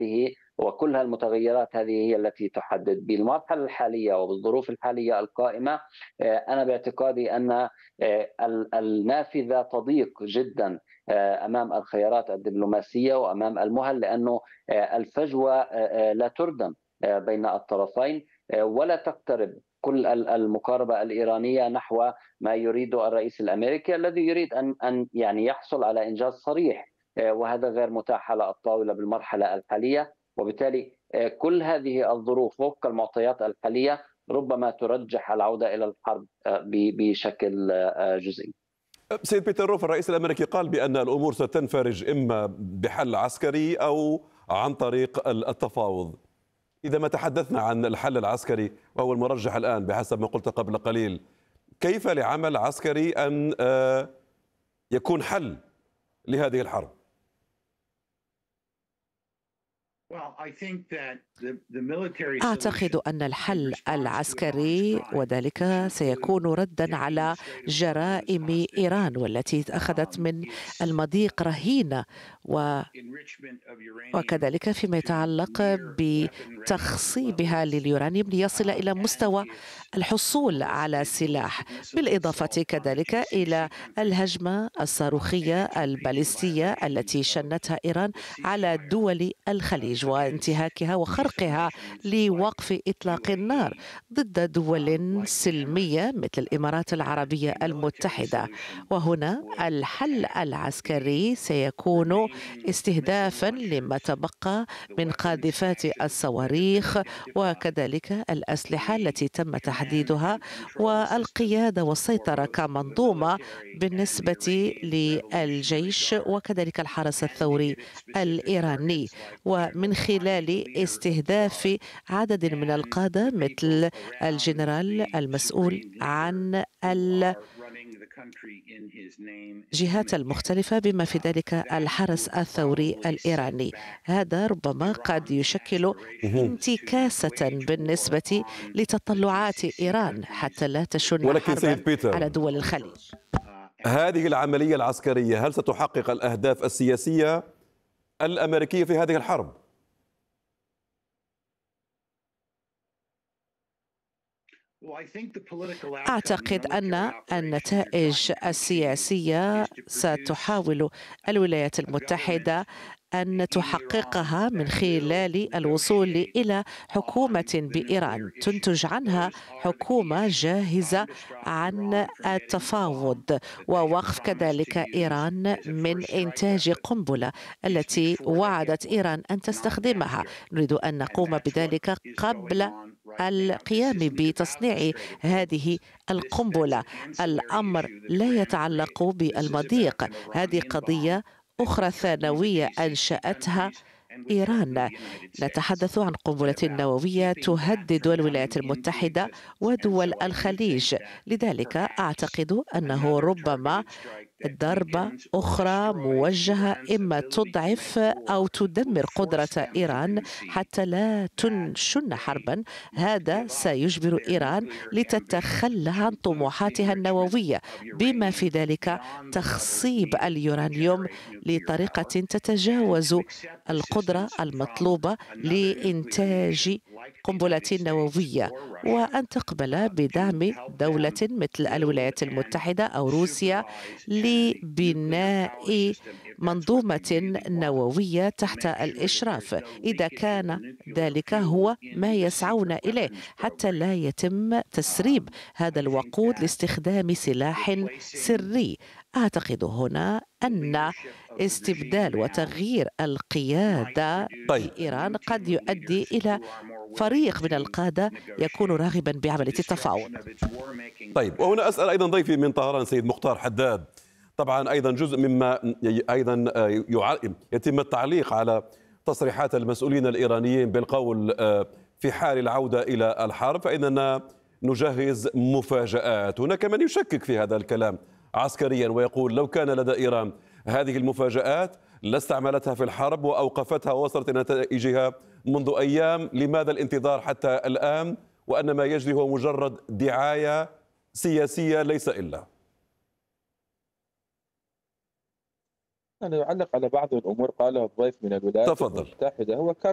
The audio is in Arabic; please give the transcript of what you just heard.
وقته، وكل هالمتغيرات هذه هي التي تحدد. بالمرحلة الحالية وبالظروف الحالية القائمة، أنا باعتقادي أن النافذة تضيق جدا أمام الخيارات الدبلوماسية وأمام المهل، لأنه الفجوة لا تردم بين الطرفين، ولا تقترب كل المقاربة الإيرانية نحو ما يريده الرئيس الأمريكي، الذي يريد أن يعني يحصل على إنجاز صريح، وهذا غير متاح على الطاولة بالمرحلة الحالية. وبالتالي كل هذه الظروف وفق المعطيات الحالية ربما ترجح العودة إلى الحرب بشكل جزئي. سيد بيتر روف، الرئيس الأمريكي قال بأن الأمور ستنفرج إما بحل عسكري أو عن طريق التفاوض. إذا ما تحدثنا عن الحل العسكري وهو المرجح الآن بحسب ما قلت قبل قليل، كيف لعمل عسكري أن يكون حل لهذه الحرب؟ أعتقد أن الحل العسكري وذلك سيكون ردا على جرائم إيران والتي أخذت من المضيق رهينة، وكذلك فيما يتعلق بتخصيبها لليورانيوم ليصل إلى مستوى الحصول على سلاح، بالإضافة كذلك إلى الهجمة الصاروخية الباليستية التي شنتها إيران على دول الخليج وانتهاكها وخرقها لوقف إطلاق النار ضد دول سلمية مثل الإمارات العربية المتحدة. وهنا الحل العسكري سيكون استهدافا لما تبقى من قاذفات الصواريخ وكذلك الأسلحة التي تم تحديدها والقيادة والسيطرة كمنظومة بالنسبة للجيش وكذلك الحرس الثوري الإيراني، ومن خلال استهداف عدد من القادة مثل الجنرال المسؤول عن الجهات المختلفة بما في ذلك الحرس الثوري الإيراني. هذا ربما قد يشكل انتكاسة بالنسبة لتطلعات إيران حتى لا تشن حربا على دول الخليج. هذه العملية العسكرية هل ستحقق الأهداف السياسية الأمريكية في هذه الحرب؟ أعتقد أن النتائج السياسية ستحاول الولايات المتحدة أن تحققها من خلال الوصول إلى حكومة بإيران تنتج عنها حكومة جاهزة عن التفاوض ووقف كذلك إيران من إنتاج قنبلة التي وعدت إيران أن تستخدمها. نريد أن نقوم بذلك قبل القيام بتصنيع هذه القنبلة. الأمر لا يتعلق بالمضيق، هذه قضية أخرى ثانوية أنشأتها إيران. نتحدث عن قنبلة نووية تهدد الولايات المتحدة ودول الخليج، لذلك أعتقد أنه ربما ضربة أخرى موجهة إما تضعف أو تدمر قدرة إيران حتى لا تنشن حربا. هذا سيجبر إيران لتتخلى عن طموحاتها النووية بما في ذلك تخصيب اليورانيوم لطريقة تتجاوز القدرة المطلوبة لإنتاج قنبلة نووية، وأن تقبل بدعم دولة مثل الولايات المتحدة أو روسيا لبناء منظومة نووية تحت الإشراف، إذا كان ذلك هو ما يسعون إليه، حتى لا يتم تسريب هذا الوقود لاستخدام سلاح سري. أعتقد هنا أن استبدال وتغيير القيادة في إيران قد يؤدي إلى فريق من القادة يكون راغبا بعملية التفاوض. طيب، وهنا أسأل أيضا ضيفي من طهران سيد مختار حداد، طبعا أيضا جزء مما أيضا يتم التعليق على تصريحات المسؤولين الإيرانيين بالقول في حال العودة إلى الحرب فإننا نجهز مفاجآت. هناك من يشكك في هذا الكلام عسكريا ويقول لو كان لدى إيران هذه المفاجآت لاستعملتها في الحرب وأوقفتها ووصلت إلى نتائجها منذ أيام، لماذا الانتظار حتى الآن وأن ما يجري هو مجرد دعاية سياسية ليس إلا؟ أنا أعلق على بعض الأمور قالها الضيف من الولايات المتحدة. هو